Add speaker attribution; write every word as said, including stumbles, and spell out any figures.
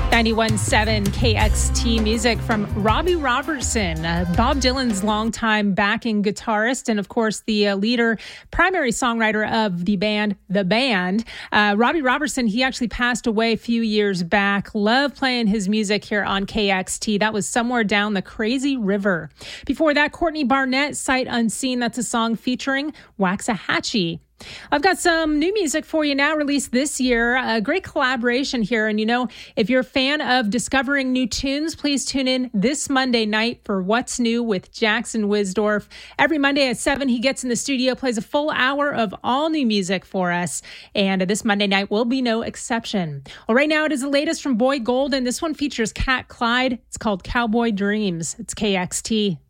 Speaker 1: ninety-one point seven K X T music from Robbie Robertson, uh, Bob Dylan's longtime backing guitarist, and of course the uh, leader, primary songwriter of the band, The Band. Uh, Robbie Robertson, he actually passed away a few years back. Love playing his music here on K X T. That was Somewhere Down the Crazy River. Before that, Courtney Barnett, Sight Unseen. That's a song featuring Waxahachie. I've got some new music for you now, released this year. A great collaboration here. And, you know, if you're a fan of discovering new tunes, please tune in this Monday night for What's New with Jackson Wisdorf. Every Monday at seven, he gets in the studio, plays a full hour of all new music for us. And this Monday night will be no exception. Well, right now it is the latest from Boyd Golden. This one features Cat Clyde. It's called Cowboy Dreams. It's K X T.